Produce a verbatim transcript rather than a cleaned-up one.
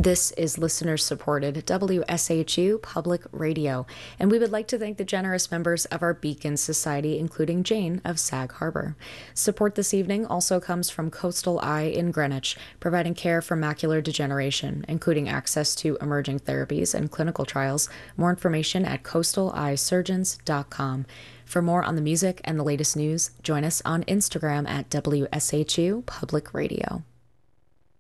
This is listener-supported W S H U Public Radio, and we would like to thank the generous members of our Beacon Society, including Jane of Sag Harbor. Support this evening also comes from Coastal Eye in Greenwich, providing care for macular degeneration, including access to emerging therapies and clinical trials. More information at coastal eye surgeons dot com. For more on the music and the latest news, join us on Instagram at W S H U Public Radio.